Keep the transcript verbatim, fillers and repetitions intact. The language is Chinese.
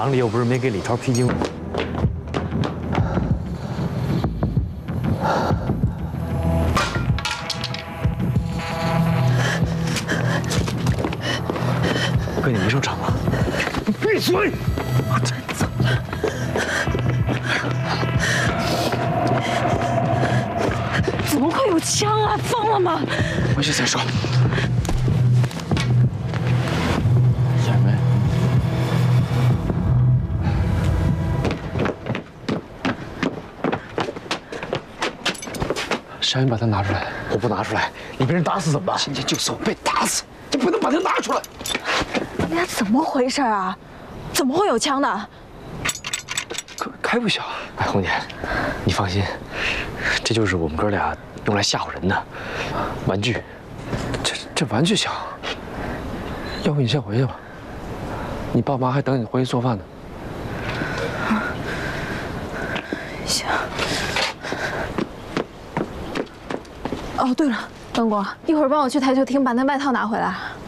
厂里又不是没给李涛批经。我跟你没收场了。你闭嘴！我真走了。 怎么会有枪啊？疯了吗？ 回去再说。夏雨梅，夏雨，把它拿出来。我不拿出来，你被人打死怎么办？今天就是我被打死，你不能把它拿出来。 你俩怎么回事啊？怎么会有枪呢？ 可开不小。哎，红姐，你放心，这就是我们哥俩用来吓唬人的玩具。这这玩具枪，要不你先回去吧，你爸妈还等你回去做饭呢。 行。哦，对了，东宫，一会儿帮我去台球厅把那外套拿回来。